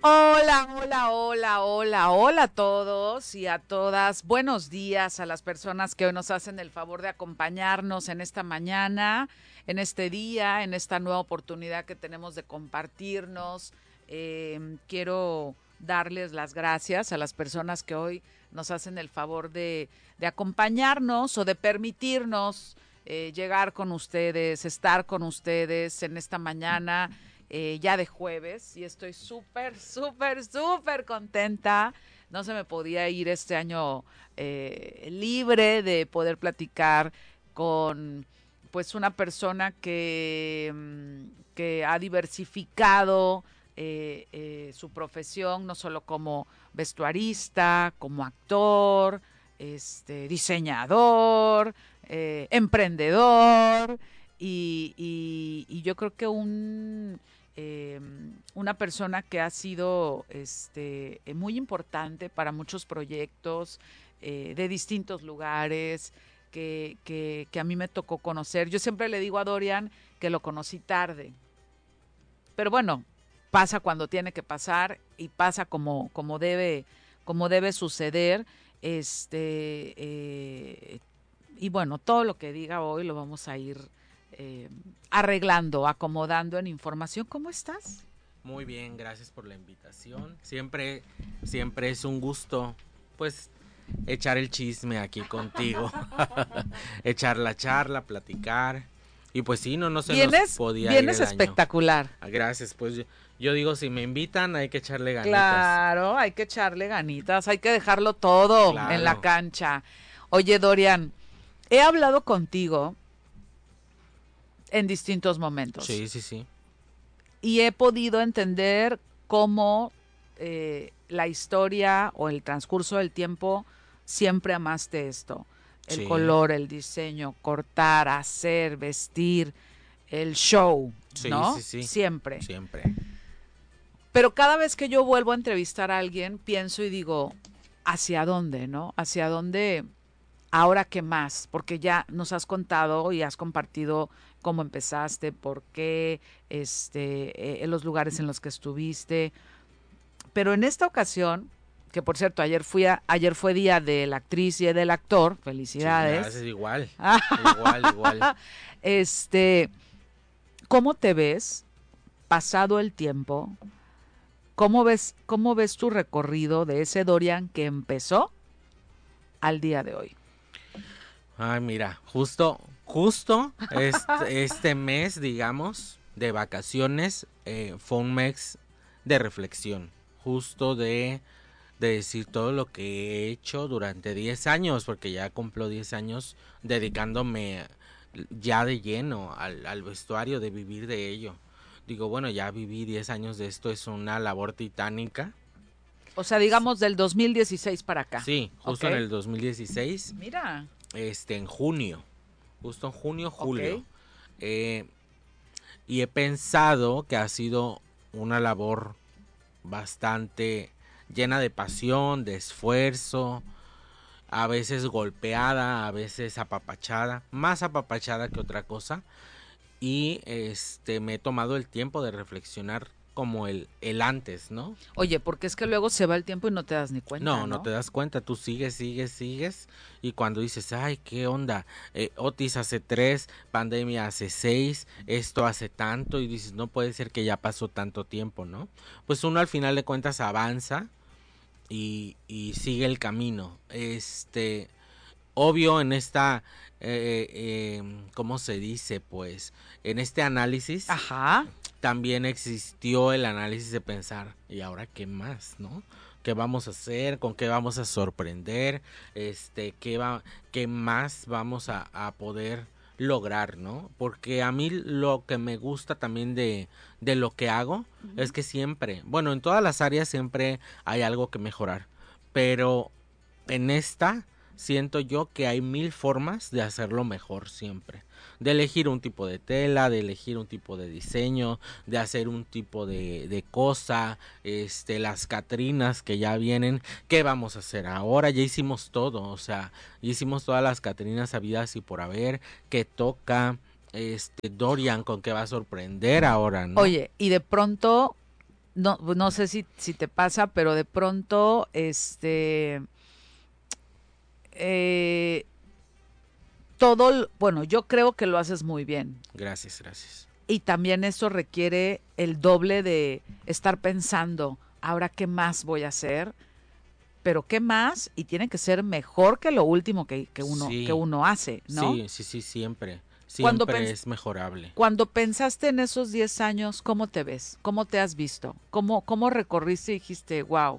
Hola, hola, hola, hola, hola a todos y a todas. Buenos días a las personas que hoy nos hacen el favor de acompañarnos en esta mañana, en este día, en esta nueva oportunidad que tenemos de compartirnos. Quiero darles las gracias a las personas que hoy nos hacen el favor de acompañarnos o de permitirnos llegar con ustedes, estar con ustedes en esta mañana ya de jueves y estoy súper contenta. No se me podía ir este año libre de poder platicar con pues una persona que ha diversificado su profesión, no solo como vestuarista, como actor, diseñador, emprendedor y yo creo que una persona que ha sido muy importante para muchos proyectos de distintos lugares que a mí me tocó conocer. Yo siempre le digo a Dorian que lo conocí tarde, pero bueno, pasa cuando tiene que pasar y pasa como debe suceder. Y bueno, todo lo que diga hoy lo vamos a ir arreglando, acomodando en información. ¿Cómo estás? Muy bien, gracias por la invitación. Siempre es un gusto, pues, echar el chisme aquí contigo. Echar la charla, platicar. Y pues sí, no se nos podía ir vienes el año. espectacular. Gracias, pues yo digo, si me invitan hay que echarle ganitas. Claro, hay que echarle ganitas, hay que dejarlo todo en la Claro. cancha. Oye, Dorian, he hablado contigo en distintos momentos Sí, sí, sí. y he podido entender cómo la historia o el transcurso del tiempo siempre amaste esto. El Sí. color, el diseño, cortar, hacer, vestir, el show, Sí, sí, ¿no? sí. Siempre. Siempre. Pero cada vez que yo vuelvo a entrevistar a alguien, pienso y digo, ¿hacia dónde, no? ¿Hacia dónde? Ahora, ¿qué más? Porque ya nos has contado y has compartido cómo empezaste, por qué, en los lugares en los que estuviste. Pero en esta ocasión, que por cierto, ayer fue día de la actriz y del actor, Sí, gracias, felicidades. igual. Igual, igual. este, ¿Cómo te ves pasado el tiempo? ¿Cómo ves tu recorrido de ese Dorian que empezó al día de hoy? Ay, mira, justo este mes, digamos, de vacaciones, fue un mes de reflexión, justo de decir todo lo que he hecho durante 10 años, porque ya cumplo 10 años dedicándome ya de lleno al vestuario, de vivir de ello. Digo, bueno, ya viví 10 años de esto, es una labor titánica. O sea, digamos del 2016 para acá, Sí, ¿ok? justo en el 2016, Mira, en junio, justo en junio, ok. julio. Eh, y he pensado que ha sido una labor bastante llena de pasión, de esfuerzo, a veces golpeada, a veces apapachada, más apapachada que otra cosa. Y me he tomado el tiempo de reflexionar como el antes, ¿no? Oye, porque es que luego se va el tiempo y no te das ni cuenta, No, no ¿no? te das cuenta, tú sigues y cuando dices, ay, qué onda, Otis hace 3, pandemia hace 6, esto hace tanto y dices, no puede ser que ya pasó tanto tiempo, ¿no? Pues uno al final de cuentas avanza y sigue el camino. Obvio en esta, ¿cómo se dice? Pues en este análisis Ajá. también existió el análisis de pensar, ¿y ahora qué más, no? ¿Qué vamos a hacer? ¿Con qué vamos a sorprender? ¿Qué más vamos a poder lograr, no? Porque a mí lo que me gusta también de lo que hago es que siempre, bueno, en todas las áreas siempre hay algo que mejorar, pero en esta siento yo que hay 1000 formas de hacerlo mejor siempre, de elegir un tipo de tela, de elegir un tipo de diseño, de hacer un tipo de cosa, las catrinas que ya vienen, ¿qué vamos a hacer ahora? Ya hicimos todo, o sea, ya hicimos todas las catrinas habidas y por haber, que toca, Dorian con qué va a sorprender ahora, ¿no? Oye, y de pronto no sé si te pasa, pero de pronto, eh, bueno, yo creo que lo haces muy bien. Gracias, gracias. Y también eso requiere el doble de estar pensando, ahora qué más voy a hacer, pero qué más, y tiene que ser mejor que lo último que Sí, uno hace, ¿no? sí, siempre. Cuando, Siempre es mejorable. cuando pensaste en esos 10 años, ¿cómo te ves? ¿Cómo te has visto? ¿Cómo recorriste y dijiste, wow?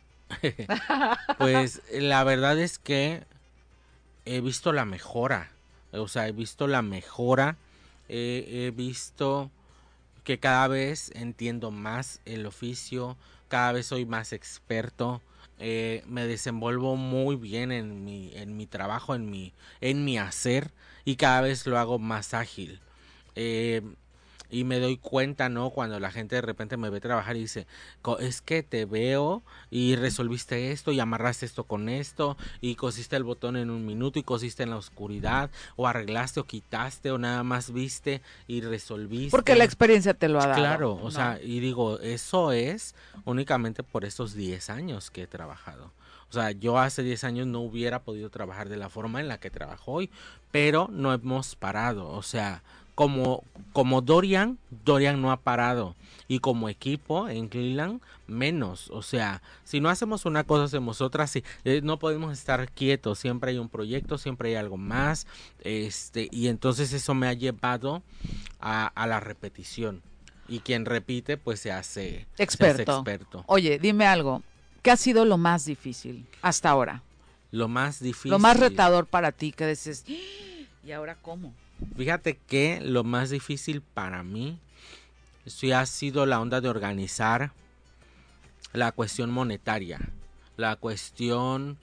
Pues la verdad es que he visto la mejora. O sea, he visto la mejora. He visto que cada vez entiendo más el oficio, cada vez soy más experto, me desenvuelvo muy bien en mi trabajo, en mi hacer, y cada vez lo hago más ágil. Eh, y me doy cuenta, ¿no? Cuando la gente de repente me ve trabajar y dice, es que te veo y resolviste esto y amarraste esto con esto y cosiste el botón en un minuto y cosiste en la oscuridad o arreglaste o quitaste o nada más viste y resolviste. Porque la experiencia te lo ha dado. Claro, o ¿no? sea, y digo, eso es únicamente por estos 10 años que he trabajado. O sea, yo hace 10 años no hubiera podido trabajar de la forma en la que trabajo hoy, pero no hemos parado. O sea, como Dorian no ha parado. Y como equipo en Cleveland, menos. O sea, si no hacemos una cosa, hacemos otra. Sí, no podemos estar quietos. Siempre hay un proyecto, siempre hay algo más. Y entonces eso me ha llevado a la repetición. Y quien repite, pues se hace experto. Oye, dime algo. ¿Qué ha sido lo más difícil hasta ahora? Lo más difícil. Lo más retador para ti, que dices, ¿y ahora cómo? Fíjate que lo más difícil para mí sí ha sido la onda de organizar la cuestión monetaria, la cuestión,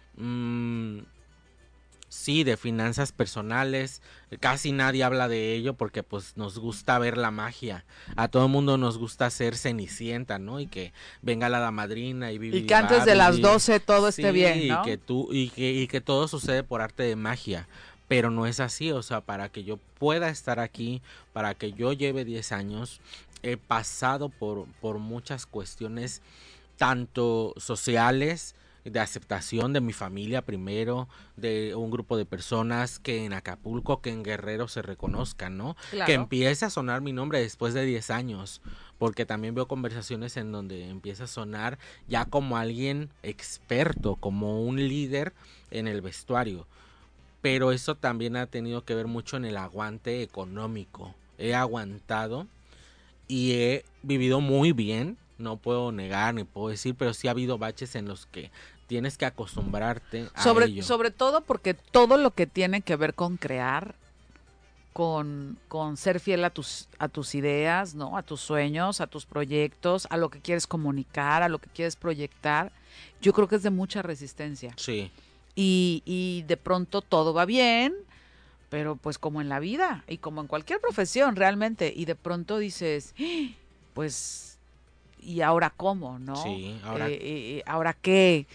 sí, de finanzas personales. Casi nadie habla de ello porque pues nos gusta ver la magia. A todo el mundo nos gusta ser Cenicienta, ¿no? Y que venga la madrina y que antes de las 12 todo esté bien, ¿no? Y que todo sucede por arte de magia. Pero no es así, o sea, para que yo pueda estar aquí, para que yo lleve 10 años, he pasado por muchas cuestiones, tanto sociales, de aceptación de mi familia primero, de un grupo de personas, que en Acapulco, que en Guerrero se reconozcan, ¿no? Claro. Que empiece a sonar mi nombre después de 10 años, porque también veo conversaciones en donde empieza a sonar ya como alguien experto, como un líder en el vestuario. Pero eso también ha tenido que ver mucho en el aguante económico. He aguantado y he vivido muy bien, no puedo negar ni puedo decir, pero sí ha habido baches en los que tienes que acostumbrarte a ello. Sobre todo porque todo lo que tiene que ver con crear, con ser fiel a tus ideas, ¿no? A tus sueños, a tus proyectos, a lo que quieres comunicar, a lo que quieres proyectar, yo creo que es de mucha resistencia. Sí. Y de pronto todo va bien, pero pues como en la vida y como en cualquier profesión realmente, y de pronto dices, pues, ¿y ahora cómo, no? Sí, ¿ahora qué?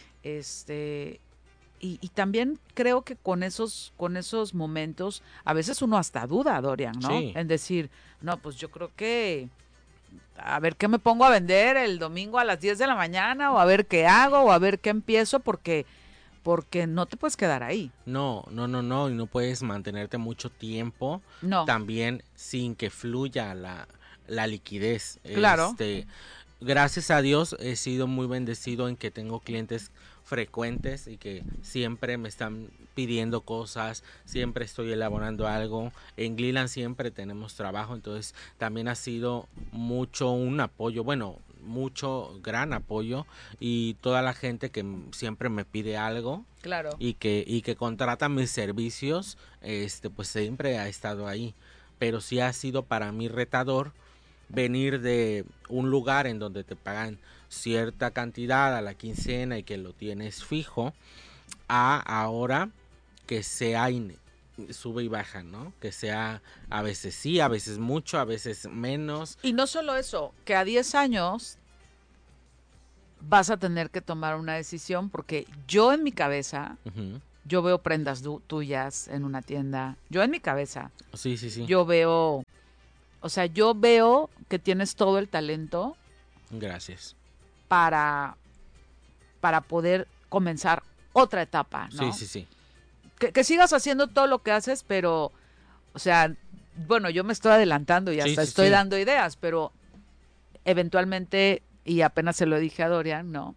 Y también creo que con esos momentos, a veces uno hasta duda, Dorian, ¿no? Sí. En decir, no, pues yo creo que, a ver qué me pongo a vender el domingo a las 10 de la mañana, o a ver qué hago, o a ver qué empiezo, porque no te puedes quedar ahí. No, y no puedes mantenerte mucho tiempo. No. También sin que fluya la liquidez. Claro. Gracias a Dios he sido muy bendecido en que tengo clientes frecuentes y que siempre me están pidiendo cosas, siempre estoy elaborando algo. En Cleveland siempre tenemos trabajo, entonces también ha sido mucho un apoyo, bueno, mucho gran apoyo, y toda la gente que siempre me pide algo, claro, y que contrata mis servicios, pues siempre ha estado ahí. Pero sí ha sido para mí retador venir de un lugar en donde te pagan cierta cantidad a la quincena y que lo tienes fijo, a ahora que sea sube y baja, ¿no? Que sea a veces sí, a veces mucho, a veces menos. Y no solo eso, que a 10 años vas a tener que tomar una decisión, porque yo en mi cabeza, yo veo prendas tuyas en una tienda, yo en mi cabeza, sí, yo veo, o sea, yo veo que tienes todo el talento, Gracias. para poder comenzar otra etapa, ¿no? Sí. Que sigas haciendo todo lo que haces, pero, o sea, bueno, yo me estoy adelantando y hasta estoy dando ideas, pero eventualmente, y apenas se lo dije a Dorian, ¿no?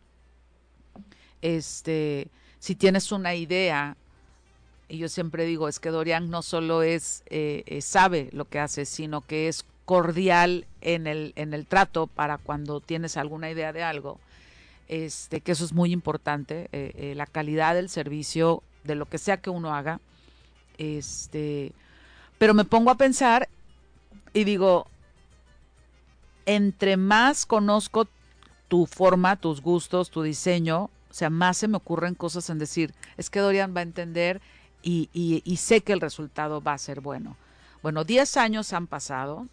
Si tienes una idea, y yo siempre digo, es que Dorian no solo sabe lo que hace, sino que es cordial en el trato para cuando tienes alguna idea de algo, que eso es muy importante, la calidad del servicio, de lo que sea que uno haga, pero me pongo a pensar y digo, entre más conozco tu forma, tus gustos, tu diseño, o sea, más se me ocurren cosas en decir, es que Dorian va a entender y sé que el resultado va a ser bueno. Bueno, 10 años han pasado.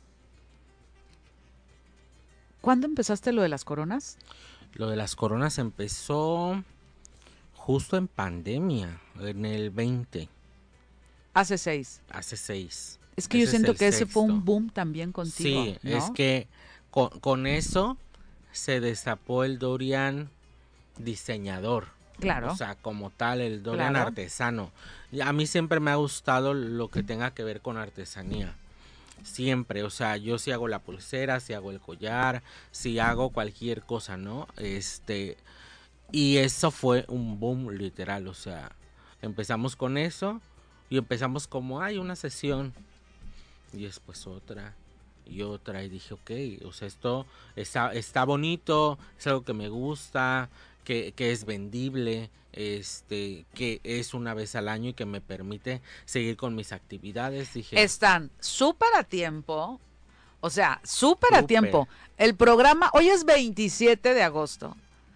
¿Cuándo empezaste lo de las coronas? Lo de las coronas empezó justo en pandemia, en el 20. Hace 6. Hace 6. Es que yo siento que ese fue un boom también contigo. Sí, ¿no? es que con eso se destapó el Dorian diseñador. Claro. O sea, como tal, el Dorian artesano. Y a mí siempre me ha gustado lo que tenga que ver con artesanía. Siempre, o sea, yo sí hago la pulsera, sí hago el collar, sí hago cualquier cosa, ¿no? Y eso fue un boom literal, o sea, empezamos con eso y empezamos como, hay una sesión y después otra y otra y dije, ok, o sea, esto está bonito, es algo que me gusta, que es vendible, que es una vez al año y que me permite seguir con mis actividades. Dije, están súper a tiempo, o sea, súper a tiempo. El programa, hoy es 27 de agosto.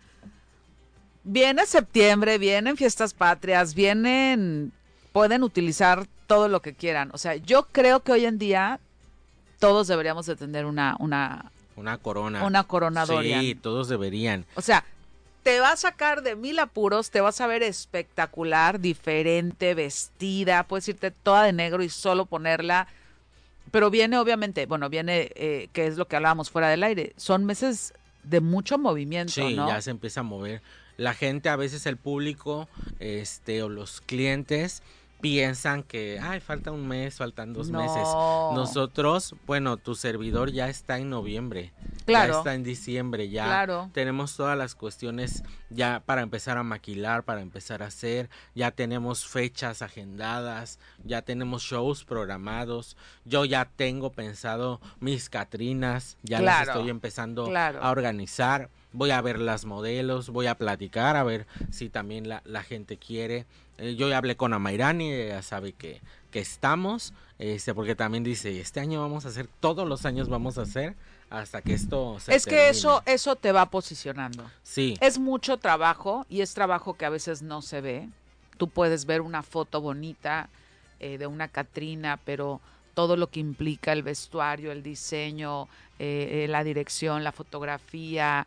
Viene septiembre, vienen fiestas patrias, pueden utilizar todo lo que quieran. O sea, yo creo que hoy en día todos deberíamos de tener una corona. Una corona Dorian. Sí, todos deberían. O sea, te va a sacar de 1000 apuros, te vas a ver espectacular, diferente, vestida, puedes irte toda de negro y solo ponerla. Pero viene, obviamente, que es lo que hablábamos fuera del aire, son meses de mucho movimiento, sí, ¿no? Ya se empieza a mover. La gente, a veces el público, o los clientes piensan que, falta un mes, faltan 2 meses. Nosotros, bueno, tu servidor ya está en noviembre. Claro. Ya está en diciembre, ya tenemos todas las cuestiones ya para empezar a maquilar, para empezar a hacer, ya tenemos fechas agendadas, ya tenemos shows programados, yo ya tengo pensado mis Catrinas, ya las estoy empezando a organizar, voy a ver las modelos, voy a platicar a ver si también la gente quiere. Yo ya hablé con Amairani, ella sabe que estamos, porque también dice, este año vamos a hacer, todos los años vamos a hacer, hasta que esto se termine. Que eso te va posicionando. Sí. Es mucho trabajo y es trabajo que a veces no se ve. Tú puedes ver una foto bonita de una Catrina, pero todo lo que implica el vestuario, el diseño, la dirección, la fotografía,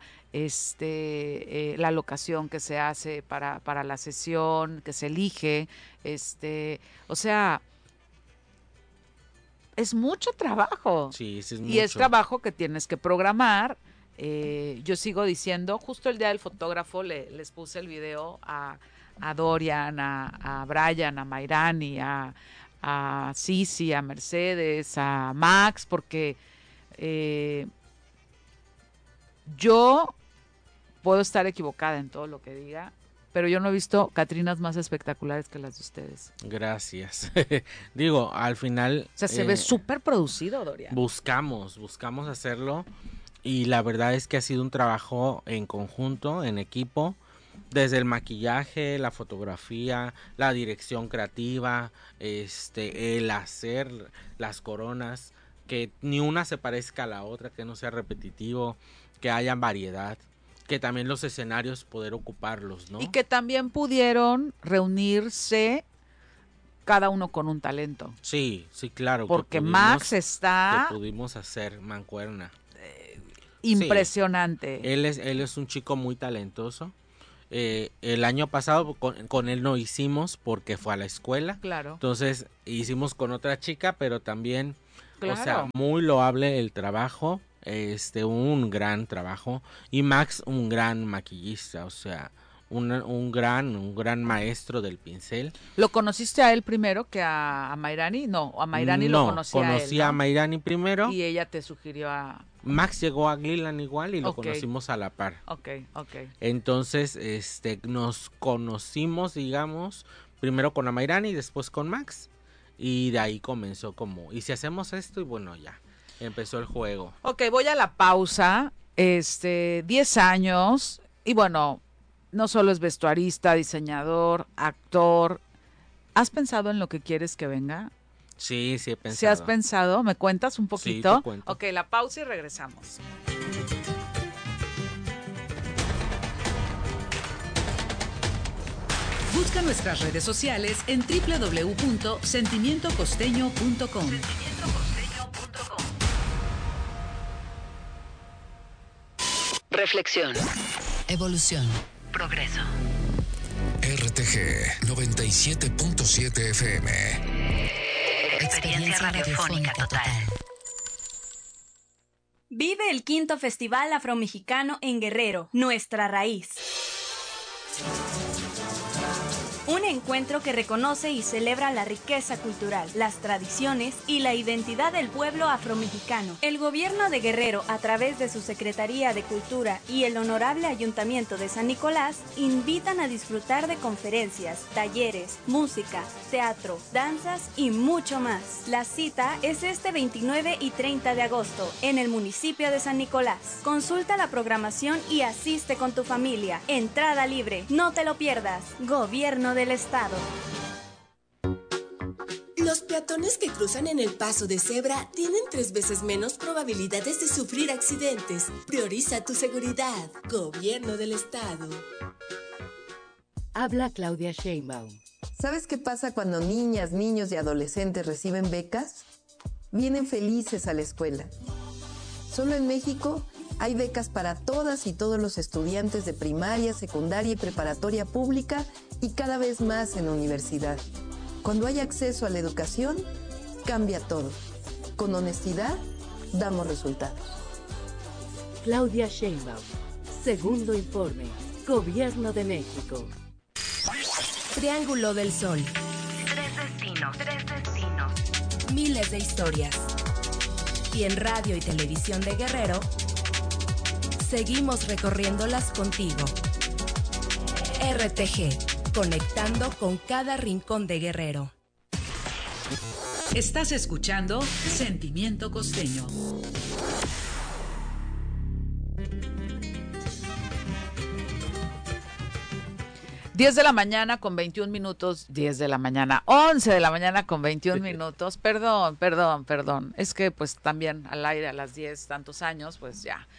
la locación que se hace para la sesión, que se elige, o sea, es mucho trabajo. Sí, es mucho. Y es trabajo que tienes que programar. Yo sigo diciendo, justo el día del fotógrafo les puse el video a Dorian, a Brian, a Mairani, a Sisi, a Mercedes, a Max, porque yo puedo estar equivocada en todo lo que diga, pero yo no he visto Catrinas más espectaculares que las de ustedes. Gracias. Digo, al final... O sea, se ve súper producido, Dorian. Buscamos hacerlo y la verdad es que ha sido un trabajo en conjunto, en equipo, desde el maquillaje, la fotografía, la dirección creativa, el hacer las coronas, que ni una se parezca a la otra, que no sea repetitivo, que haya variedad, que también los escenarios poder ocuparlos, ¿no? Y que también pudieron reunirse cada uno con un talento. Sí, claro. Porque Max está... Que pudimos hacer mancuerna. Impresionante. Sí. Él es un chico muy talentoso. El año pasado con él no hicimos porque fue a la escuela. Claro. Entonces hicimos con otra chica, pero también, claro. O sea, muy loable el trabajo. un gran trabajo, y Max un gran maquillista, o sea, un gran maestro del pincel. ¿Lo conociste a él primero que a Mayrani? No, a Mayrani lo No, conocía a él, conocí a ¿no? Mayrani primero. Y ella te sugirió a... Max llegó a Gilliland igual y lo Ok. conocimos a la par. Ok. Entonces, nos conocimos, digamos, primero con Amairani y después con Max. Y de ahí comenzó como, ¿y si hacemos esto? Y bueno, ya, empezó el juego. Ok, voy a la pausa. 10 años. Y bueno, no solo es vestuarista, diseñador, actor. ¿Has pensado en lo que quieres que venga? Sí, he pensado. ¿Sí has pensado? ¿Me cuentas un poquito? Sí, te cuento. Ok, la pausa y regresamos. Busca nuestras redes sociales en www.sentimientocosteño.com. Reflexión. Evolución. Progreso. RTG 97.7 FM. Experiencia radiofónica total. Vive el 5º Festival Afromexicano en Guerrero, Nuestra Raíz. Un encuentro que reconoce y celebra la riqueza cultural, las tradiciones y la identidad del pueblo afromexicano. El gobierno de Guerrero, a través de su Secretaría de Cultura y el Honorable Ayuntamiento de San Nicolás, invitan a disfrutar de conferencias, talleres, música, teatro, danzas y mucho más. La cita es este 29 y 30 de agosto en el municipio de San Nicolás. Consulta la programación y asiste con tu familia. Entrada libre. No te lo pierdas. Gobierno del Estado. Los peatones que cruzan en el paso de cebra tienen 3 veces menos probabilidades de sufrir accidentes. Prioriza tu seguridad. Gobierno del Estado. Habla Claudia Sheinbaum. ¿Sabes qué pasa cuando niñas, niños y adolescentes reciben becas? Vienen felices a la escuela. Solo en México hay becas para todas y todos los estudiantes de primaria, secundaria y preparatoria pública y cada vez más en universidad. Cuando hay acceso a la educación, cambia todo. Con honestidad, damos resultados. Claudia Sheinbaum. Segundo informe. Gobierno de México. Triángulo del Sol. 3 destinos. Miles de historias. Y en radio y televisión de Guerrero, seguimos recorriéndolas contigo. RTG, conectando con cada rincón de Guerrero. Estás escuchando Sentimiento Costeño. Diez de la mañana con 21 minutos, 10 de la mañana, 11 de la mañana con 21 minutos, perdón, es que pues también al aire a las 10 tantos años, pues ya.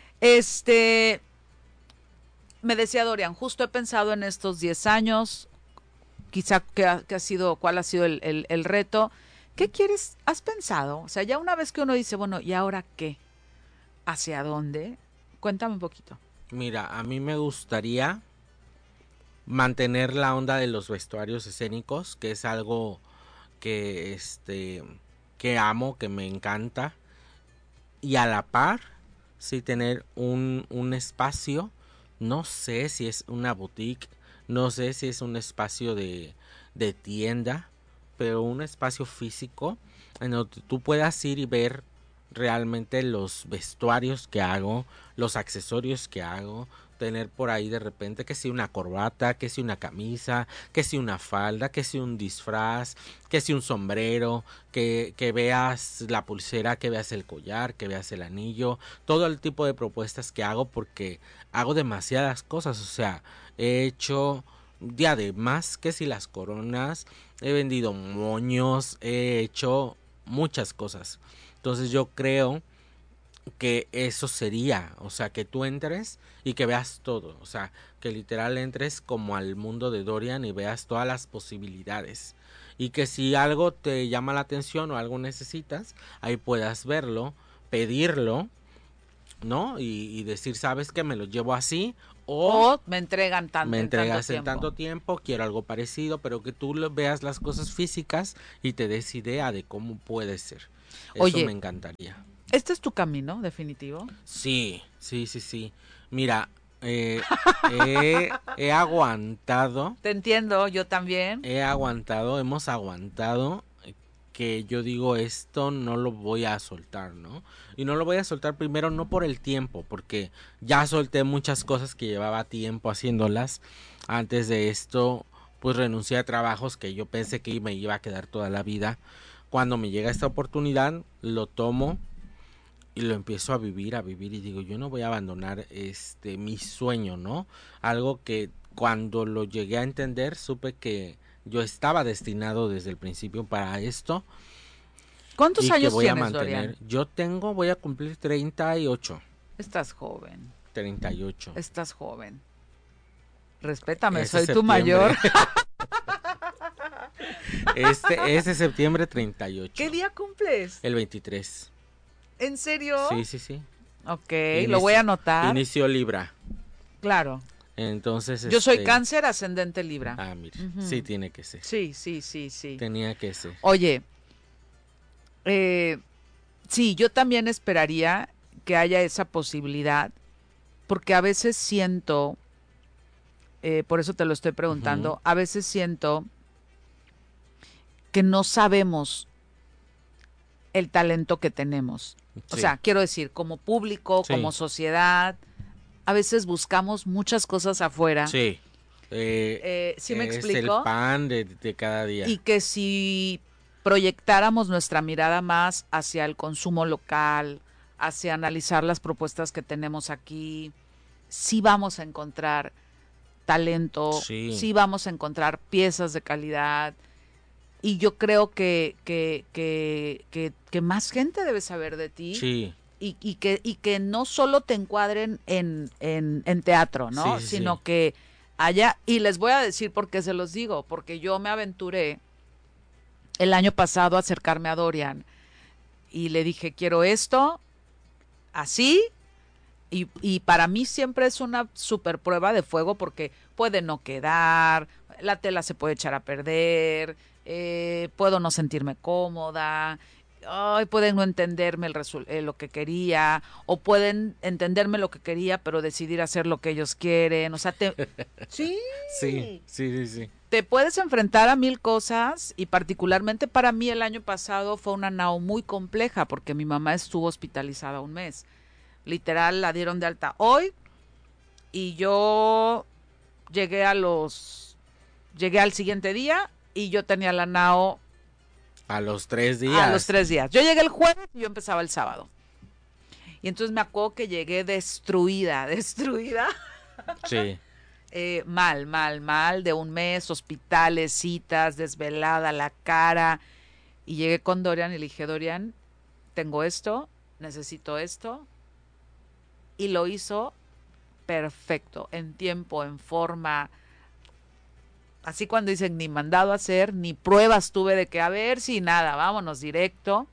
Me decía Dorian, justo he pensado en estos 10 años, quizá cuál ha sido el reto. ¿Qué quieres? ¿Has pensado? O sea, ya una vez que uno dice, bueno, ¿y ahora qué? ¿Hacia dónde? Cuéntame un poquito. Mira, a mí me gustaría mantener la onda de los vestuarios escénicos, que es algo que que amo, que me encanta, y a la par sí tener un espacio, no sé si es una boutique, no sé si es un espacio de tienda, pero un espacio físico en donde tú puedas ir y ver realmente los vestuarios que hago, los accesorios que hago, tener por ahí de repente que si una corbata, que si una camisa, que si una falda, que si un disfraz, que si un sombrero, que veas la pulsera, que veas el collar, que veas el anillo, todo el tipo de propuestas que hago, porque hago demasiadas cosas, o sea, he hecho diademas, que si las coronas, he vendido moños, he hecho muchas cosas. Entonces yo creo que eso sería, o sea, que tú entres y que veas todo, o sea, que literal entres como al mundo de Dorian y veas todas las posibilidades, y que si algo te llama la atención o algo necesitas, ahí puedas verlo, pedirlo, ¿no? Y decir, ¿sabes qué? Me lo llevo así, o me entregan me entregas en en tanto tiempo, quiero algo parecido, pero que tú veas las cosas físicas y te des idea de cómo puede ser. Eso Oye, me encantaría. ¿Este es tu camino definitivo? Sí. Mira, he aguantado. Te entiendo, yo también. Hemos aguantado que yo digo esto no lo voy a soltar, ¿no? Y no lo voy a soltar primero no por el tiempo, porque ya solté muchas cosas que llevaba tiempo haciéndolas. Antes de esto, pues renuncié a trabajos que yo pensé que me iba a quedar toda la vida. Cuando me llega esta oportunidad, lo tomo y lo empiezo a vivir y digo, yo no voy a abandonar mi sueño, ¿no? Algo que cuando lo llegué a entender, supe que yo estaba destinado desde el principio para esto. ¿Cuántos años voy tienes, a mantener. Dorian? Voy a cumplir 38. Estás joven. 38. Estás joven. Respétame, Ese soy tu mayor. Este septiembre 38. ¿Qué día cumples? El 23. ¿En serio? Sí. Ok, lo voy a anotar. Inicio Libra. Claro. Entonces, yo soy Cáncer, ascendente Libra. Ah, mira, sí tiene que ser. Sí. Tenía que ser. Oye, sí, yo también esperaría que haya esa posibilidad, porque a veces siento, por eso te lo estoy preguntando, a veces siento que no sabemos el talento que tenemos. O sea, quiero decir, como público, como sociedad, a veces buscamos muchas cosas afuera. Sí. ¿Sí me explico? Es el pan de cada día. Y que si proyectáramos nuestra mirada más hacia el consumo local, hacia analizar las propuestas que tenemos aquí, sí vamos a encontrar talento, sí vamos a encontrar piezas de calidad. Y yo creo que más gente debe saber de ti. Sí. Y que no solo te encuadren en teatro, ¿no? Sino que haya, y les voy a decir por qué se los digo, porque yo me aventuré el año pasado a acercarme a Dorian y le dije, quiero esto, así, y para mí siempre es una super prueba de fuego porque puede no quedar, la tela se puede echar a perder, puedo no sentirme cómoda, pueden no entenderme lo que quería, o pueden entenderme lo que quería pero decidir hacer lo que ellos quieren, o sea, sí. Te puedes enfrentar a 1000 cosas, y particularmente para mí el año pasado fue una NAO muy compleja porque mi mamá estuvo hospitalizada un mes, literal la dieron de alta hoy, y yo llegué al siguiente día y yo tenía la NAO a los 3 días. Yo llegué el jueves y yo empezaba el sábado. Y entonces me acuerdo que llegué destruida. Sí. Mal, de un mes, hospitales, citas, desvelada, la cara. Y llegué con Dorian y le dije, Dorian, tengo esto, necesito esto. Y lo hizo perfecto, en tiempo, en forma. Así cuando dicen ni mandado a hacer, ni pruebas tuve de que a ver si nada, vámonos directo.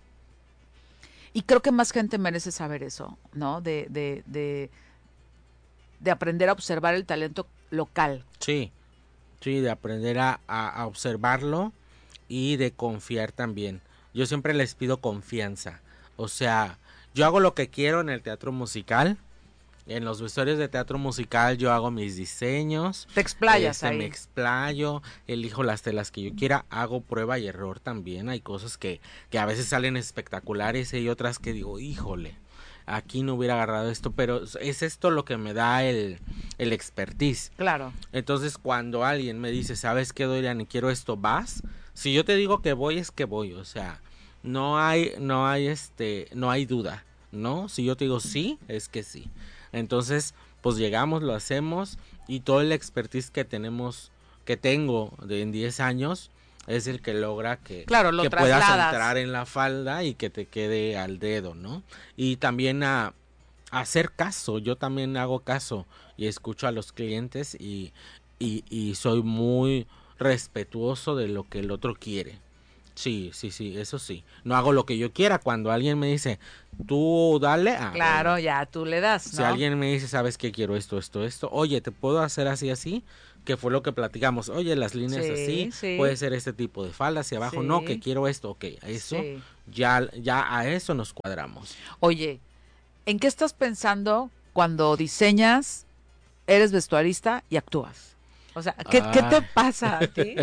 Y creo que más gente merece saber eso, ¿no? De aprender a observar el talento local. Sí, de aprender a observarlo y de confiar también. Yo siempre les pido confianza. O sea, yo hago lo que quiero en el teatro musical. En los vestuarios de teatro musical yo hago mis diseños. Te explayas ahí. Me explayo, elijo las telas que yo quiera, hago prueba y error también. Hay cosas que a veces salen espectaculares y hay otras que digo, híjole, aquí no hubiera agarrado esto, pero es esto lo que me da el expertise. Claro. Entonces cuando alguien me dice, ¿sabes qué, Dorian? Y quiero esto, ¿vas? Si yo te digo que voy, es que voy, o sea, no hay duda, ¿no? Si yo te digo sí, es que sí. Entonces, pues llegamos, lo hacemos y todo el expertise que tengo en 10 años es el que logra que puedas entrar en la falda y que te quede al dedo, ¿no? Y también a hacer caso, yo también hago caso y escucho a los clientes y soy muy respetuoso de lo que el otro quiere. Sí, eso sí. No hago lo que yo quiera. Cuando alguien me dice, tú dale. Claro, bueno, ya tú le das, ¿no? Si alguien me dice, ¿sabes qué? Quiero esto. Oye, ¿te puedo hacer así? Que fue lo que platicamos. Oye, las líneas así. Puede ser este tipo de falda hacia abajo. No, que quiero esto. Ok, eso ya a eso nos cuadramos. Oye, ¿en qué estás pensando cuando diseñas, eres vestuarista y actúas? O sea, ¿qué te pasa a ti?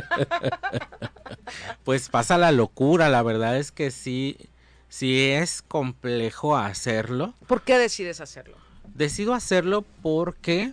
Pues pasa la locura, la verdad es que sí es complejo hacerlo. ¿Por qué decides hacerlo? Decido hacerlo porque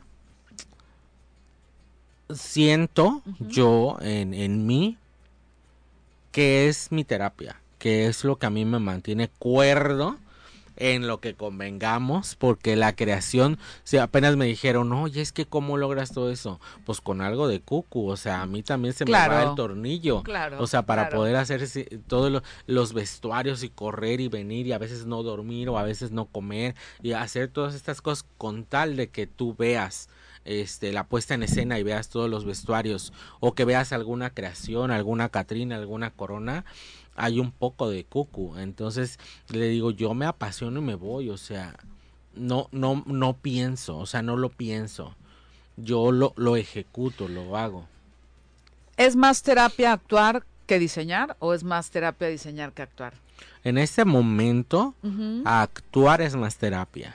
siento yo en mí que es mi terapia, que es lo que a mí me mantiene cuerdo en lo que convengamos, porque la creación, si apenas me dijeron, oye, es que ¿cómo logras todo eso? Pues con algo de cucu, o sea, a mí también se me va el tornillo, o sea, para poder hacer todos los vestuarios y correr y venir y a veces no dormir o a veces no comer y hacer todas estas cosas con tal de que tú veas la puesta en escena y veas todos los vestuarios o que veas alguna creación, alguna Catrina, alguna Corona, hay un poco de cucu. Entonces le digo, yo me apasiono y me voy, o sea, no pienso, o sea, no lo pienso, yo lo ejecuto, lo hago. ¿Es más terapia actuar que diseñar o es más terapia diseñar que actuar? En este momento, actuar es más terapia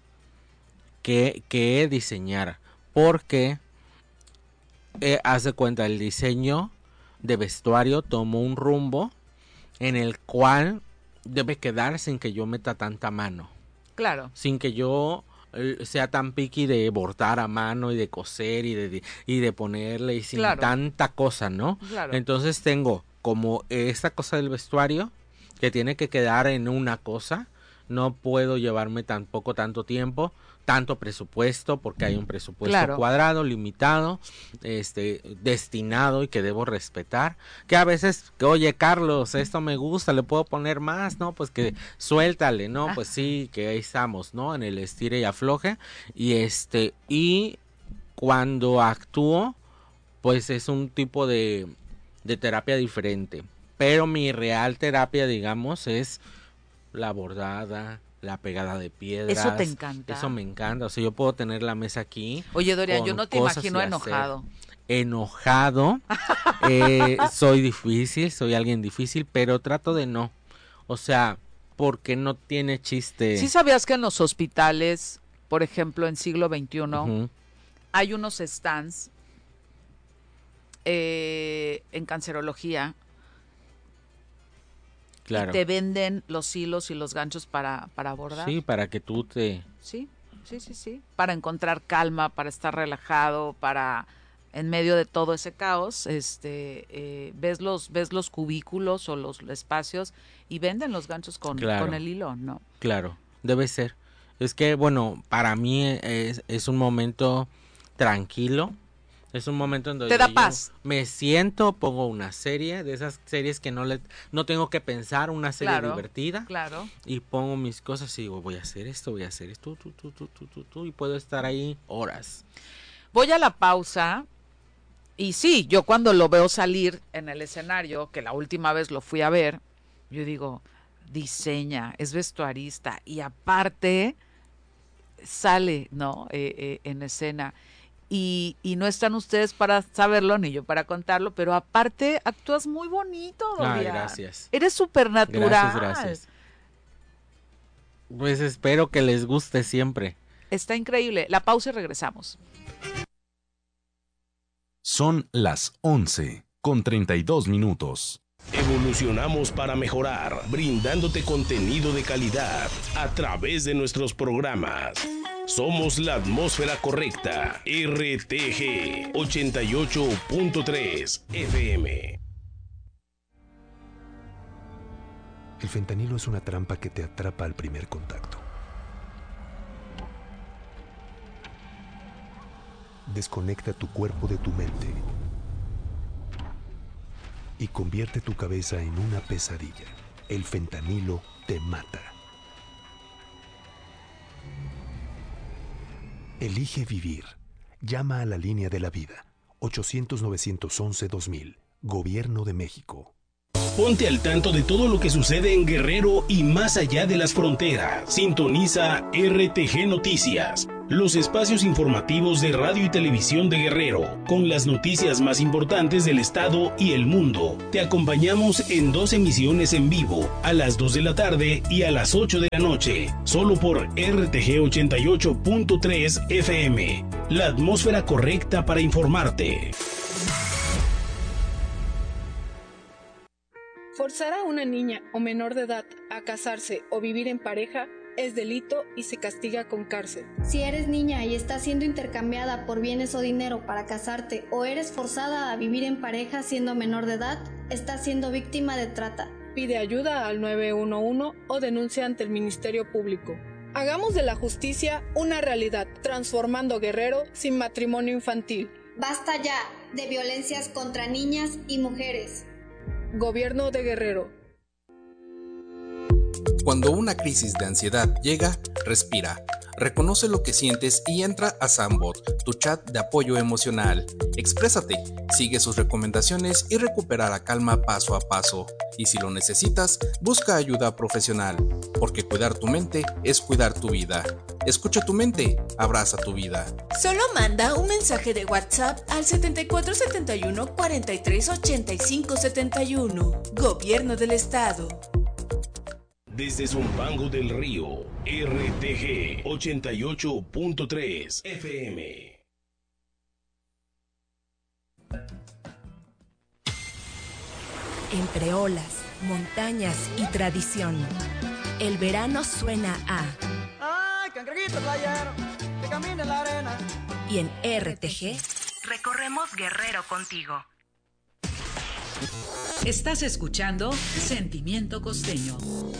que diseñar, porque haz de cuenta, el diseño de vestuario tomó un rumbo en el cual debe quedar sin que yo meta tanta mano. Claro. Sin que yo sea tan picky de bordar a mano y de coser y de ponerle y sin tanta cosa, ¿no? Claro. Entonces tengo como esta cosa del vestuario que tiene que quedar en una cosa. No puedo llevarme tampoco tanto tiempo, tanto presupuesto, porque hay un presupuesto cuadrado, limitado, destinado y que debo respetar. Que a veces, oye, Carlos, esto me gusta, le puedo poner más, ¿no? Pues que suéltale, ¿no? Pues sí, que ahí estamos, ¿no? En el estire y afloje. Y cuando actúo, pues es un tipo de terapia diferente. Pero mi real terapia, digamos, es la bordada, la pegada de piedras. ¿Eso te encanta? Eso me encanta. O sea, yo puedo tener la mesa aquí. Oye, Dorian, yo no te imagino enojado. Enojado. Soy difícil, soy alguien difícil, pero trato de no. O sea, porque no tiene chiste. ¿Sí sabías que en los hospitales, por ejemplo, en siglo XXI, hay unos stands en cancerología? Claro. Y te venden los hilos y los ganchos para bordar. Sí, para que tú te... Sí. Para encontrar calma, para estar relajado, para en medio de todo ese caos, ves los cubículos o los espacios y venden los ganchos con el hilo, ¿no? Claro, debe ser. Es que, bueno, para mí es un momento tranquilo. Es un momento en donde te da paz. Me siento, pongo una serie, de esas series que no tengo que pensar, una serie divertida. Claro. Y pongo mis cosas y digo, voy a hacer esto, y puedo estar ahí horas. Voy a la pausa. Y sí, yo cuando lo veo salir en el escenario, que la última vez lo fui a ver, yo digo, diseña, es vestuarista y aparte sale, ¿no? En escena. Y no están ustedes para saberlo, ni yo para contarlo, pero aparte actúas muy bonito, Dorian. Gracias. Eres súper natural. Gracias. Pues espero que les guste siempre. Está increíble. La pausa y regresamos. Son las 11:32. Evolucionamos para mejorar, brindándote contenido de calidad a través de nuestros programas. Somos la atmósfera correcta. RTG 88.3 FM. El fentanilo es una trampa que te atrapa al primer contacto. Desconecta tu cuerpo de tu mente y convierte tu cabeza en una pesadilla. El fentanilo te mata. Elige vivir. Llama a la línea de la vida. 800-911-2000. Gobierno de México. Ponte al tanto de todo lo que sucede en Guerrero y más allá de las fronteras. Sintoniza RTG Noticias, los espacios informativos de radio y televisión de Guerrero, con las noticias más importantes del estado y el mundo. Te acompañamos en 2 emisiones en vivo, a las 2 de la tarde y a las 8 de la noche, solo por RTG 88.3 FM, la atmósfera correcta para informarte. Forzar a una niña o menor de edad a casarse o vivir en pareja es delito y se castiga con cárcel. Si eres niña y estás siendo intercambiada por bienes o dinero para casarte o eres forzada a vivir en pareja siendo menor de edad, estás siendo víctima de trata. Pide ayuda al 911 o denuncia ante el Ministerio Público. Hagamos de la justicia una realidad, transformando Guerrero sin matrimonio infantil. Basta ya de violencias contra niñas y mujeres. Gobierno de Guerrero. Cuando una crisis de ansiedad llega, respira. Reconoce lo que sientes y entra a Sambot, tu chat de apoyo emocional. Exprésate, sigue sus recomendaciones y recupera la calma paso a paso. Y si lo necesitas, busca ayuda profesional, porque cuidar tu mente es cuidar tu vida. Escucha tu mente, abraza tu vida. Solo manda un mensaje de WhatsApp al 7471 43 85 71. Gobierno del Estado. Desde Zumpango del Río, RTG 88.3 FM. Entre olas, montañas y tradición, el verano suena a... ¡Ay, cangrejito playero, que camina en la arena! Y en RTG... recorremos Guerrero contigo. Estás escuchando Sentimiento Costeño.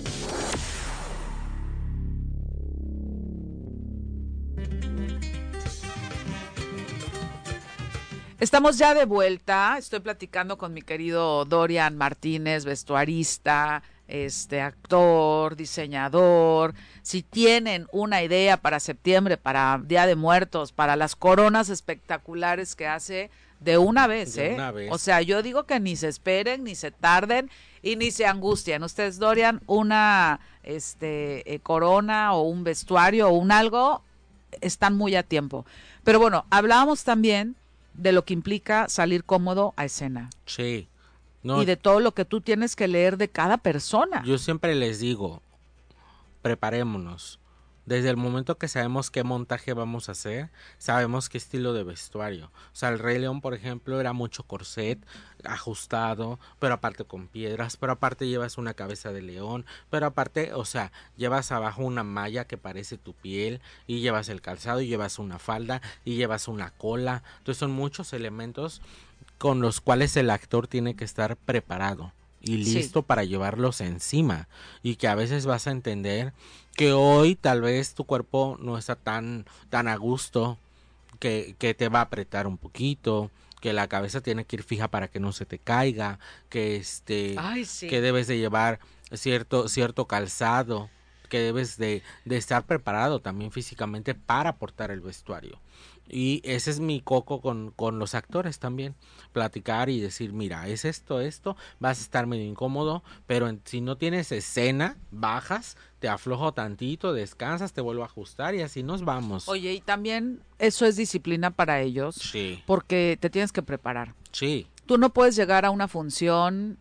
Estamos ya de vuelta. Estoy platicando con mi querido Dorian Martínez, vestuarista, actor, diseñador. Si tienen una idea para septiembre, para Día de Muertos, para las coronas espectaculares que hace, de una vez, Una vez. O sea, yo digo que ni se esperen, ni se tarden y ni se angustien. Ustedes, Dorian, una corona o un vestuario o un algo, están muy a tiempo. Pero bueno, hablábamos también de lo que implica salir cómodo a escena. Sí. No, y de todo lo que tú tienes que leer de cada persona. Yo siempre les digo, preparémonos. Desde el momento que sabemos qué montaje vamos a hacer, sabemos qué estilo de vestuario. O sea, el Rey León, por ejemplo, era mucho corset, ajustado, pero aparte con piedras, pero aparte llevas una cabeza de león, pero aparte, o sea, llevas abajo una malla que parece tu piel, y llevas el calzado, y llevas una falda, y llevas una cola. Entonces son muchos elementos con los cuales el actor tiene que estar preparado y listo para llevarlos encima, y que a veces vas a entender que hoy tal vez tu cuerpo no está tan a gusto, que te va a apretar un poquito, que la cabeza tiene que ir fija para que no se te caiga, que que debes de llevar cierto calzado, que debes de estar preparado también físicamente para portar el vestuario. Y ese es mi coco con los actores también, platicar y decir, mira, es esto, vas a estar medio incómodo, pero si no tienes escena, bajas, te aflojo tantito, descansas, te vuelvo a ajustar y así nos vamos. Oye, y también eso es disciplina para ellos, sí, porque te tienes que preparar. Sí. Tú no puedes llegar a una función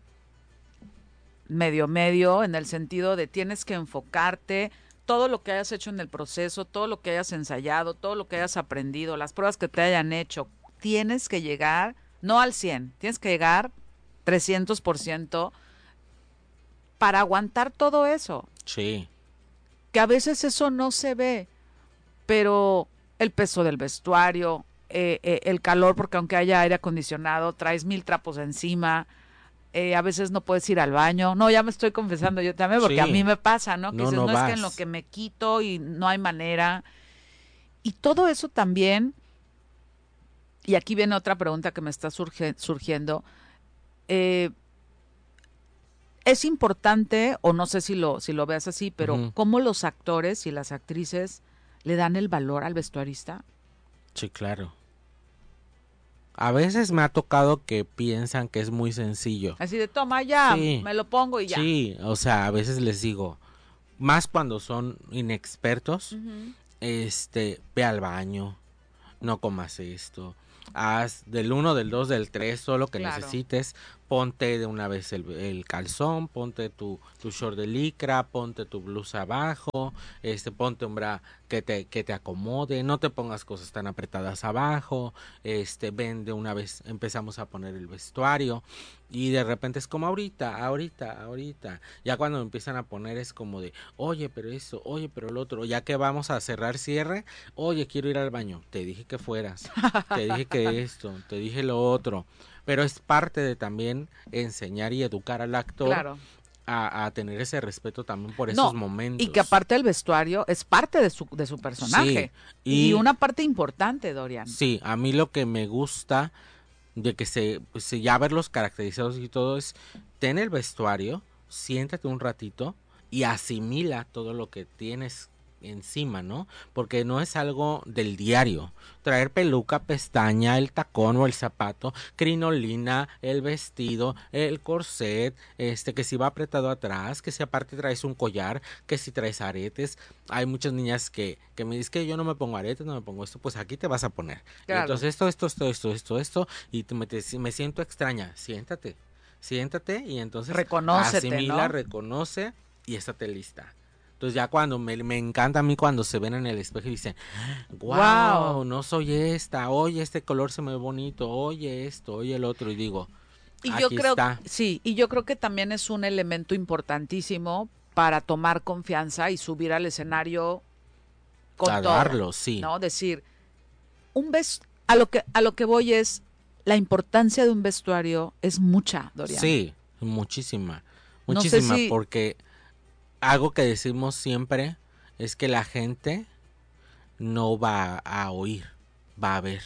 medio, en el sentido de tienes que enfocarte, todo lo que hayas hecho en el proceso, todo lo que hayas ensayado, todo lo que hayas aprendido, las pruebas que te hayan hecho, tienes que llegar, no al 100, tienes que llegar 300% para aguantar todo eso. Sí. Que a veces eso no se ve, pero el peso del vestuario, el calor, porque aunque haya aire acondicionado, traes 1000 trapos encima. A veces no puedes ir al baño. No, ya me estoy confesando yo también, porque a mí me pasa, ¿no? Que dices, no es que en lo que me quito y no hay manera. Y todo eso también, y aquí viene otra pregunta que me está surgiendo, es importante, o no sé si lo veas así, pero ¿cómo los actores y las actrices le dan el valor al vestuarista? Sí, claro. A veces me ha tocado que piensan que es muy sencillo. Así de toma ya, Sí. me lo pongo y ya. Sí, o sea, a veces les digo, más cuando son inexpertos, Ujú. ve al baño, no comas esto, haz del 1, del 2, del 3, todo lo que Claro. necesites, ponte de una vez el calzón, ponte tu short de licra, ponte tu blusa abajo, ponte un bra que te acomode, no te pongas cosas tan apretadas abajo, ven de una vez, empezamos a poner el vestuario, y de repente es como ahorita, ya cuando empiezan a poner es como de, oye, pero eso, oye, pero lo otro, ya que vamos a cerrar cierre, oye, quiero ir al baño, te dije que fueras, te dije que esto, te dije lo otro, pero es parte de también enseñar y educar al actor. Claro. A tener ese respeto también por No, esos momentos. y que aparte el vestuario es parte de su personaje. Sí, y una parte importante, Dorian. Sí, a mí lo que me gusta de que pues, ya verlos caracterizados y todo es, ten el vestuario, siéntate un ratito y asimila todo lo que tienes encima, ¿no? Porque no es algo del diario. Traer peluca, pestaña, el tacón o el zapato, crinolina, el vestido, el corset, que si va apretado atrás, que si aparte traes un collar, que si traes aretes. Hay muchas niñas que me dicen que yo no me pongo aretes, no me pongo esto, pues aquí te vas a poner. Claro. Entonces esto, y me siento extraña, siéntate y entonces Reconócete, asimila, ¿no? reconoce y estate lista. Entonces ya cuando me encanta a mí cuando se ven en el espejo y dicen, wow, no soy esta, oye, este color se me ve bonito, oye esto, oye el otro, y digo, Y aquí yo creo, está. sí, y yo creo que también es un elemento importantísimo para tomar confianza y subir al escenario con A todo, darlo, sí. ¿no? Decir, a lo que voy es, la importancia de un vestuario es mucha, Dorian. Sí, muchísima, No sé si- porque algo que decimos siempre es que la gente no va a oír, va a ver.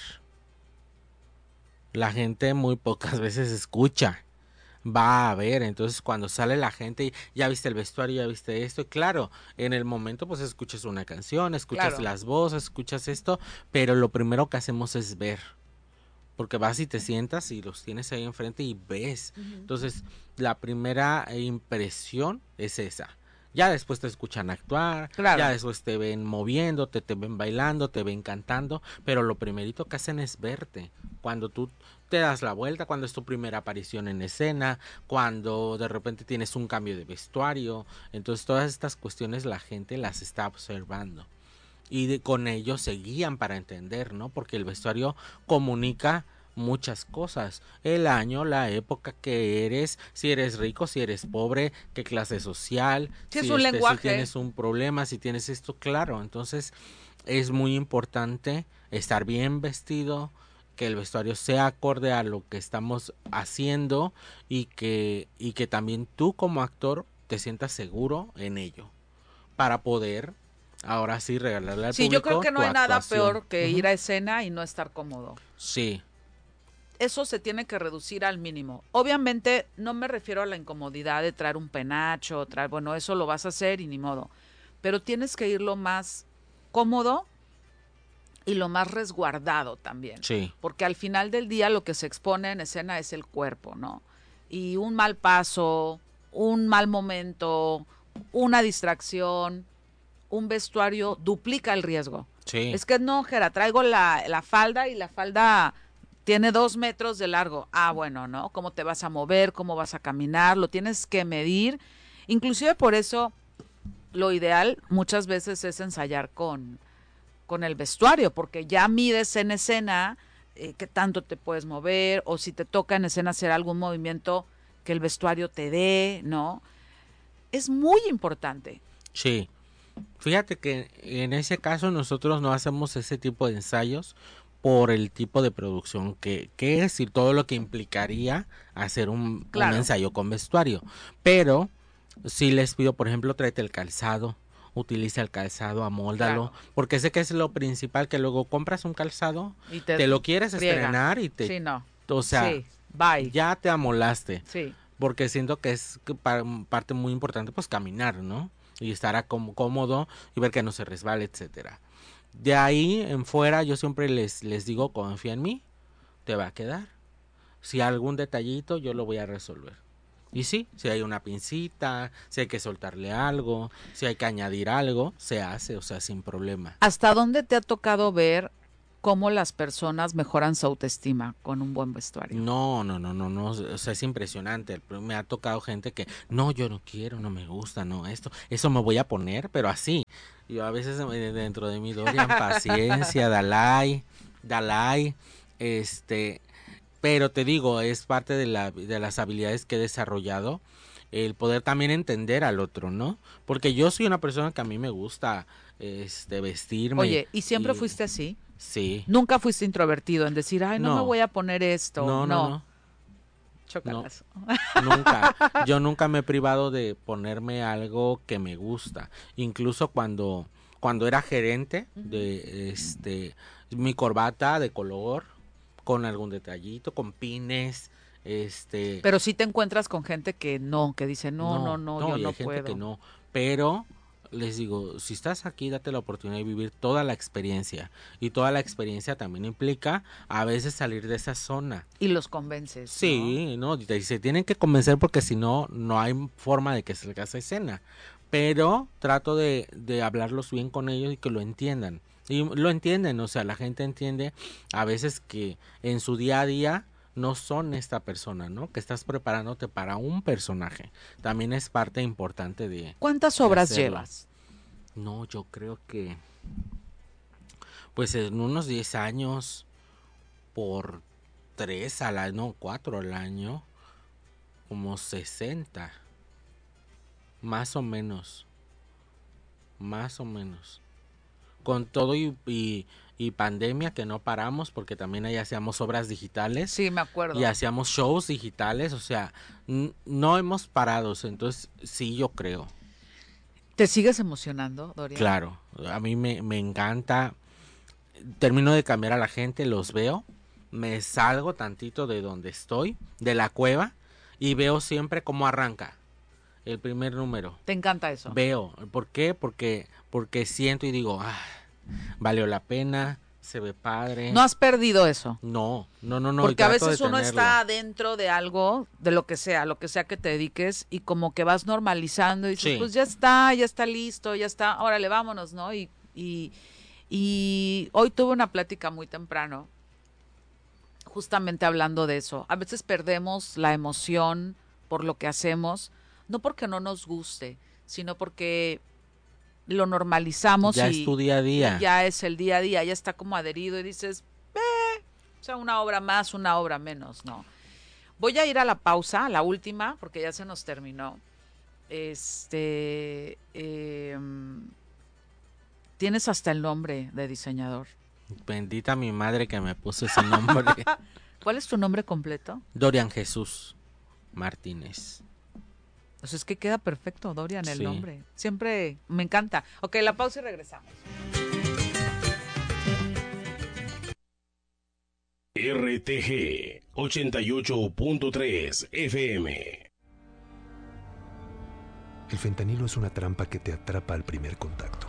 La gente muy pocas veces escucha, va a ver. Entonces cuando sale la gente y ya viste el vestuario, ya viste esto, y claro, en el momento pues escuchas una canción, escuchas Claro. las voces, escuchas esto, pero lo primero que hacemos es ver. Porque vas y te sientas y los tienes ahí enfrente y ves. Ujú. Entonces, la primera impresión es esa. Ya después te escuchan actuar, Claro. ya después te ven moviéndote, te ven bailando, te ven cantando, pero lo primerito que hacen es verte. Cuando tú te das la vuelta, cuando es tu primera aparición en escena, cuando de repente tienes un cambio de vestuario, entonces todas estas cuestiones la gente las está observando. Y con ello se guían para entender, ¿no? Porque el vestuario comunica muchas cosas, el año, la época que eres, si eres rico, si eres pobre, qué clase social, Sí, es un lenguaje. si tienes un problema, si tienes esto, claro. Entonces es muy importante estar bien vestido, que el vestuario sea acorde a lo que estamos haciendo y que también tú como actor te sientas seguro en ello para poder ahora sí regalarle al Sí, público yo creo que no tu hay nada actuación. peor que ir a escena y no estar cómodo. Sí, Eso se tiene que reducir al mínimo. Obviamente no me refiero a la incomodidad de traer un penacho, bueno, eso lo vas a hacer y ni modo. Pero tienes que ir lo más cómodo y lo más resguardado también. sí. Porque al final del día lo que se expone en escena es el cuerpo, ¿no? Y un mal paso, un mal momento, una distracción, un vestuario duplica el riesgo. Sí. Es que no, Jera, traigo la falda y la falda tiene 2 metros de largo. Ah, bueno, ¿no? ¿Cómo te vas a mover? ¿Cómo vas a caminar? Lo tienes que medir. Inclusive por eso lo ideal muchas veces es ensayar con el vestuario, porque ya mides en escena qué tanto te puedes mover, o si te toca en escena hacer algún movimiento que el vestuario te dé, ¿no? Es muy importante. Sí. Fíjate que en ese caso nosotros no hacemos ese tipo de ensayos por el tipo de producción que es y todo lo que implicaría hacer un ensayo con vestuario. Pero sí les pido, por ejemplo, tráete el calzado, utiliza el calzado, amóldalo, porque sé que es lo principal, que luego compras un calzado, Y te lo quieres estrenar y te... Sí, no. O sea, Sí, bye. ya te amolaste. Sí. Porque siento que es parte muy importante, pues caminar, ¿no? Y estar cómodo y ver que no se resbale, etcétera. De ahí en fuera yo siempre les digo, confía en mí, te va a quedar. Si hay algún detallito, yo lo voy a resolver. Y sí, si hay una pincita, si hay que soltarle algo, si hay que añadir algo, se hace, o sea, sin problema. ¿Hasta dónde te ha tocado ver cómo las personas mejoran su autoestima con un buen vestuario? No, o sea, es impresionante. Me ha tocado gente que, no, yo no quiero, no me gusta, no, eso me voy a poner, pero así. Yo a veces dentro de mi Dorian, paciencia, Dalai, pero te digo, es parte de las habilidades que he desarrollado, el poder también entender al otro, ¿no? Porque yo soy una persona que a mí me gusta vestirme. Oye, ¿y siempre fuiste así? Sí. ¿Nunca fuiste introvertido en decir, ay, no me voy a poner esto? No. Chócalas. No, nunca. Yo nunca me he privado de ponerme algo que me gusta. Incluso cuando era gerente de mi corbata de color, con algún detallito, con pines, Pero sí te encuentras con gente que dice, no, yo no gente puedo. Que no, pero les digo, si estás aquí, date la oportunidad de vivir toda la experiencia. Y toda la experiencia también implica a veces salir de esa zona. Y los convences. Sí, ¿no? Se tienen que convencer porque si no, no hay forma de que se haga esa escena. Pero trato de hablarlos bien con ellos y que lo entiendan. Y lo entienden, o sea, la gente entiende a veces que en su día a día no son esta persona, ¿no? Que estás preparándote para un personaje. También es parte importante de... ¿Cuántas obras llevas? No, yo creo que... Pues en unos 10 años, por 3 al año, 4 al año, como 60. Más o menos. Con todo y pandemia, que no paramos, porque también ahí hacíamos obras digitales. Sí, me acuerdo. Y hacíamos shows digitales, o sea, no hemos parado, entonces sí, yo creo. ¿Te sigues emocionando, Dorian? Claro, a mí me encanta. Termino de cambiar a la gente, los veo, me salgo tantito de donde estoy, de la cueva, y veo siempre cómo arranca el primer número. ¿Te encanta eso? Veo. ¿Por qué? Porque siento y digo, valió la pena, se ve padre. ¿No has perdido eso? No. Porque a veces uno está dentro de algo, de lo que sea que te dediques, y como que vas normalizando y dices, pues ya está listo, ya está, órale, vámonos, ¿no? Y hoy tuve una plática muy temprano, justamente hablando de eso. A veces perdemos la emoción por lo que hacemos, no porque no nos guste, sino porque lo normalizamos. Ya es tu día a día. Ya es el día a día, ya está como adherido y dices, o sea, una obra más, una obra menos, ¿no? Voy a ir a la pausa, la última, porque ya se nos terminó. Tienes hasta el nombre de diseñador. Bendita mi madre que me puso ese nombre. ¿Cuál es tu nombre completo? Dorian Jesús Martínez. Pues es que queda perfecto, Dorian, el nombre. Siempre me encanta. Ok, la pausa y regresamos. RTG 88.3 FM. El fentanilo es una trampa que te atrapa al primer contacto.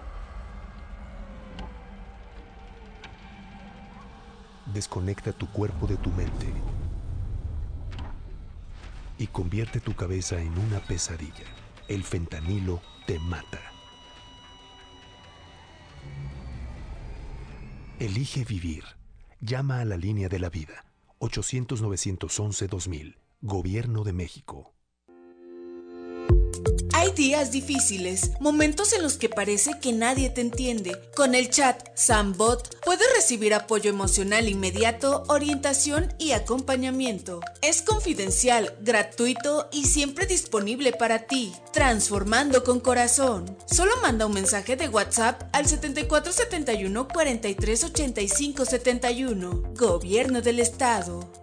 Desconecta tu cuerpo de tu mente y convierte tu cabeza en una pesadilla. El fentanilo te mata. Elige vivir. Llama a la línea de la vida. 800-911-2000. Gobierno de México. Hay días difíciles, momentos en los que parece que nadie te entiende. Con el chat Sambot puedes recibir apoyo emocional inmediato, orientación y acompañamiento. Es confidencial, gratuito y siempre disponible para ti. Transformando con corazón. Solo manda un mensaje de WhatsApp al 7471 43 85 71. Gobierno del Estado.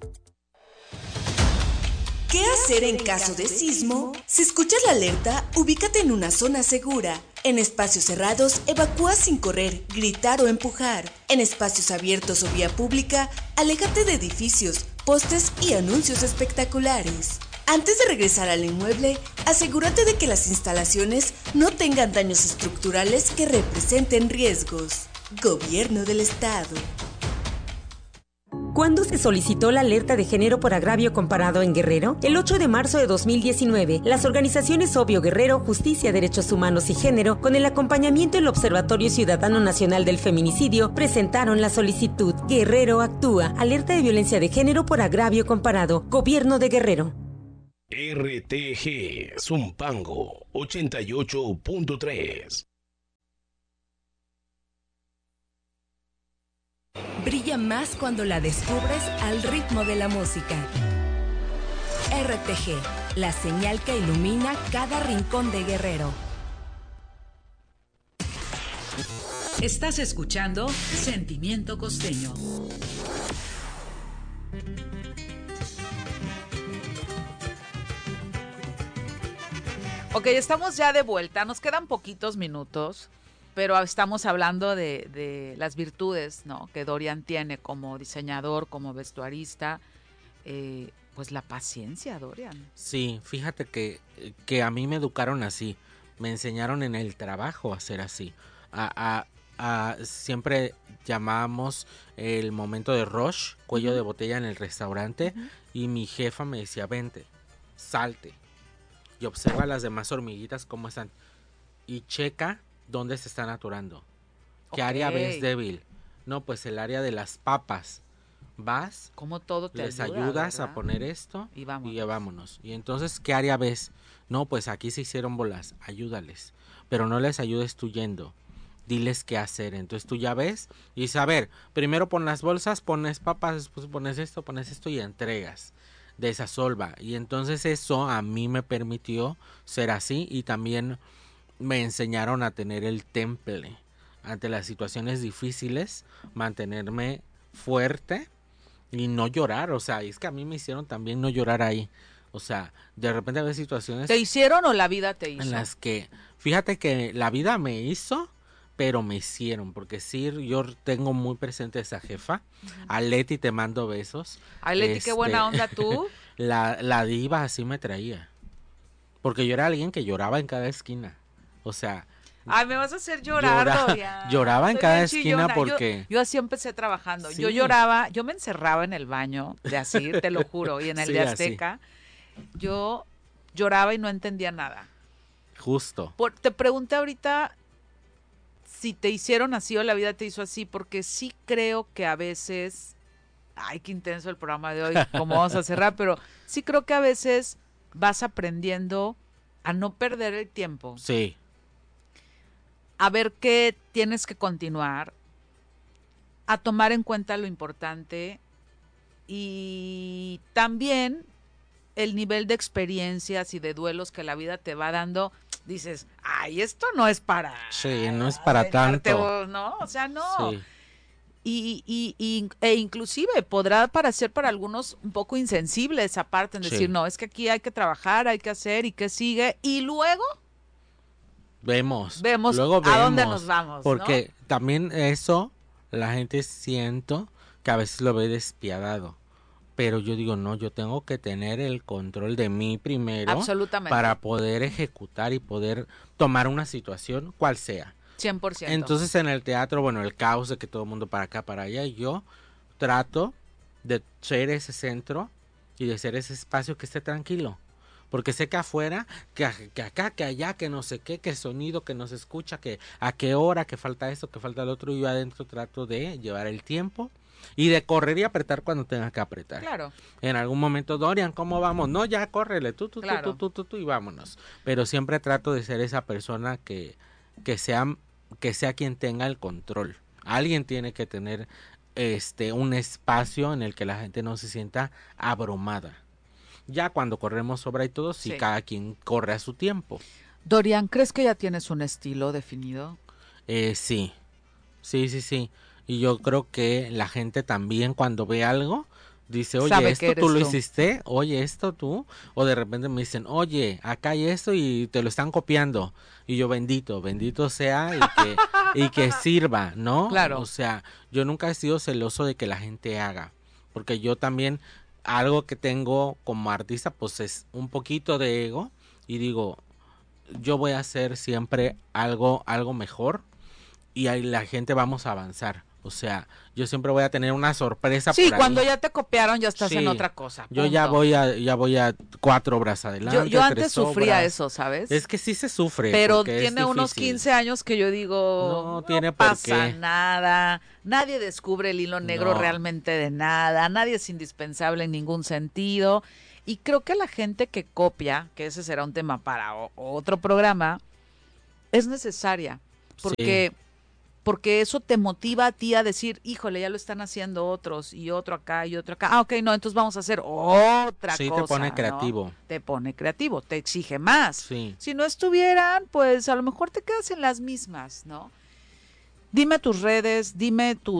¿Qué hacer en caso de sismo? Si escuchas la alerta, ubícate en una zona segura. En espacios cerrados, evacúa sin correr, gritar o empujar. En espacios abiertos o vía pública, aléjate de edificios, postes y anuncios espectaculares. Antes de regresar al inmueble, asegúrate de que las instalaciones no tengan daños estructurales que representen riesgos. Gobierno del Estado. ¿Cuándo se solicitó la alerta de género por agravio comparado en Guerrero? El 8 de marzo de 2019, las organizaciones Obvio Guerrero, Justicia, Derechos Humanos y Género, con el acompañamiento del Observatorio Ciudadano Nacional del Feminicidio, presentaron la solicitud Guerrero Actúa, alerta de violencia de género por agravio comparado, Gobierno de Guerrero. RTG Zumpango 88.3. Brilla más cuando la descubres al ritmo de la música. RTG, la señal que ilumina cada rincón de Guerrero. Estás escuchando Sentimiento Costeño. Ok, estamos ya de vuelta. Nos quedan poquitos minutos, pero estamos hablando de las virtudes, ¿no?, que Dorian tiene como diseñador, como vestuarista. Pues la paciencia, Dorian. Sí, fíjate que a mí me educaron así. Me enseñaron en el trabajo a ser así. Siempre llamábamos el momento de rush, cuello de botella en el restaurante, y mi jefa me decía, vente, salte y observa a las demás hormiguitas cómo están y checa dónde se están atorando. ¿Qué área ves débil? No, pues el área de las papas. Vas, como todo te les ayuda, ayudas ¿verdad?, a poner esto y vámonos. Y ya vámonos. Y entonces, ¿qué área ves? No, pues aquí se hicieron bolas, ayúdales, pero no les ayudes tú yendo, diles qué hacer. Entonces tú ya ves y dices, a ver, primero pon las bolsas, pones papas, después pones esto y entregas, desasolva. Y entonces eso a mí me permitió ser así, y también me enseñaron a tener el temple ante las situaciones difíciles, mantenerme fuerte y no llorar. O sea, es que a mí me hicieron también no llorar ahí. O sea, de repente había situaciones... ¿Te hicieron o la vida te hizo? En las que, fíjate que la vida me hizo, pero me hicieron, porque sí, yo tengo muy presente a esa jefa. A Leti te mando besos. Ay, Leti, qué buena onda tú. La diva así me traía, porque yo era alguien que lloraba en cada esquina. O sea... Ay, me vas a hacer llorar, Dorian. Lloraba en Soy cada bien esquina chillona. porque... Yo así empecé trabajando. Sí. Yo lloraba, yo me encerraba en el baño de así, te lo juro, y en el Sí, de Azteca. Yo lloraba y no entendía nada. Justo. Te pregunté ahorita si te hicieron así o la vida te hizo así, porque sí creo que a veces... Ay, qué intenso el programa de hoy, como vamos a cerrar, pero sí creo que a veces vas aprendiendo a no perder el tiempo. Sí. A ver qué tienes que continuar, a tomar en cuenta lo importante y también el nivel de experiencias y de duelos que la vida te va dando. Dices, ay, esto no es para... Sí, no es para tanto. ¿No? O sea, no. Sí. E inclusive podrá parecer para algunos un poco insensible esa parte en decir, no, es que aquí hay que trabajar, hay que hacer y qué sigue. Y luego... Vemos luego a dónde nos vamos, porque ¿no? También eso la gente siento que a veces lo ve despiadado, pero yo digo no, yo tengo que tener el control de mí primero. Absolutamente. Para poder ejecutar y poder tomar una situación cual sea. 100%. Entonces en el teatro, bueno, el caos de que todo el mundo para acá, para allá, yo trato de ser ese centro y de ser ese espacio que esté tranquilo. Porque sé que afuera, que acá, que allá, que no sé qué, que el sonido que no se escucha, que a qué hora, que falta esto, que falta lo otro. Y yo adentro trato de llevar el tiempo y de correr y apretar cuando tenga que apretar. Claro. En algún momento, Dorian, ¿cómo vamos? No, ya córrele, tú, y vámonos. Pero siempre trato de ser esa persona que sea quien tenga el control. Alguien tiene que tener un espacio en el que la gente no se sienta abrumada. Ya cuando corremos sobra y todo, sí, cada quien corre a su tiempo. Dorian, ¿crees que ya tienes un estilo definido? Sí. Y yo creo que la gente también cuando ve algo, dice, oye, esto tú lo hiciste, oye, esto tú, o de repente me dicen, oye, acá hay esto y te lo están copiando. Y yo, bendito sea y que sirva, ¿no? Claro. O sea, yo nunca he sido celoso de que la gente haga, porque yo también... Algo que tengo como artista, pues es un poquito de ego y digo, yo voy a hacer siempre algo mejor y ahí la gente vamos a avanzar, O sea, yo siempre voy a tener una sorpresa. Sí, por cuando ahí. ya te copiaron ya estás Sí, en otra cosa. Yo ya voy a 4 obras adelante. Yo antes 3 sufría obras. eso, ¿sabes? Es que sí se sufre. Pero porque tiene es unos difícil. 15 años que yo digo, No tiene por pasa qué. nada, nadie descubre el hilo negro No. realmente de nada, nadie es indispensable en ningún sentido. Y creo que la gente que copia, que ese será un tema para otro programa, es necesaria. Porque eso te motiva a ti a decir, híjole, ya lo están haciendo otros, y otro acá, y otro acá. Ah, ok, no, entonces vamos a hacer otra cosa. Sí, te pone ¿no? creativo. Te pone creativo, te exige más. Sí. Si no estuvieran, pues a lo mejor te quedas en las mismas, ¿no? Dime tus redes, dime tu